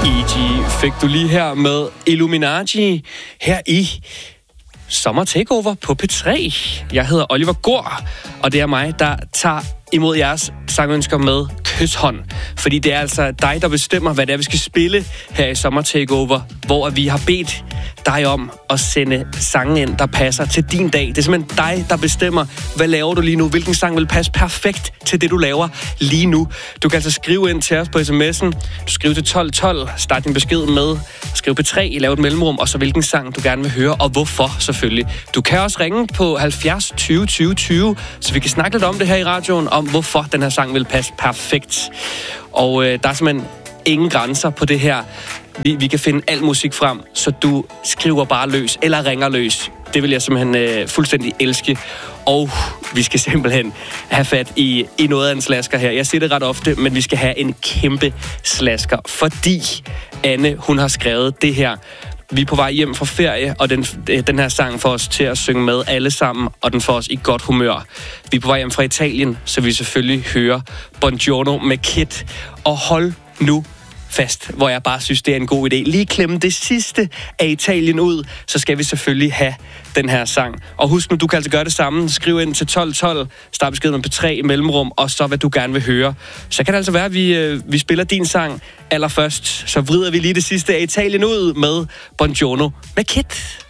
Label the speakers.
Speaker 1: E.G. fik du lige her med Illuminati her i Sommer Takeover på P3. Jeg hedder Oliver Gård, og det er mig, der tager imod jeres sangønsker med kyshånd. Fordi det er altså dig, der bestemmer, hvad det er, vi skal spille her i Sommer Takeover, hvor vi har bedt dig om at sende sange ind, der passer til din dag. Det er simpelthen dig, der bestemmer, hvad laver du lige nu? Hvilken sang vil passe perfekt til det, du laver lige nu? Du kan altså skrive ind til os på sms'en. Du skriver til 1212, start din besked med, skriv P3, lav et mellemrum, og så hvilken sang du gerne vil høre, og hvorfor selvfølgelig. Du kan også ringe på 70 20 20 20, så vi kan snakke lidt om det her i radioen, om hvorfor den her sang vil passe perfekt. Og der er simpelthen ingen grænser på det her. Vi kan finde al musik frem, så du skriver bare løs, eller ringer løs. Det vil jeg simpelthen fuldstændig elske. Og vi skal simpelthen have fat i noget af en slasker her. Jeg siger det ret ofte, men vi skal have en kæmpe slasker, fordi Anne, hun har skrevet det her. Vi er på vej hjem fra ferie, og den her sang får os til at synge med alle sammen, og den får os i godt humør. Vi er på vej hjem fra Italien, så vi selvfølgelig hører Buongiorno med Kid. Og hold nu fast, hvor jeg bare synes, det er en god idé. Lige klemme det sidste af Italien ud, så skal vi selvfølgelig have den her sang. Og husk nu, du kan altså gøre det samme. Skriv ind til 1212, start besked med P3 mellemrum, og så hvad du gerne vil høre. Så kan det altså være, at vi spiller din sang allerførst. Så vrider vi lige det sidste af Italien ud med Buongiorno med Kid.